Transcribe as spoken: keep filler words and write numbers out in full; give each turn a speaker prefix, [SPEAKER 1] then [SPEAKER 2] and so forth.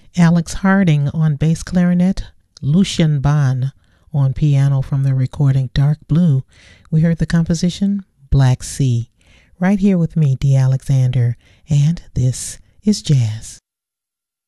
[SPEAKER 1] Alex Harding on bass clarinet, Lucian Bond on piano from the recording Dark Blue. We heard the composition Black Sea. Right here with me, Dee Alexander, and this is Jazz.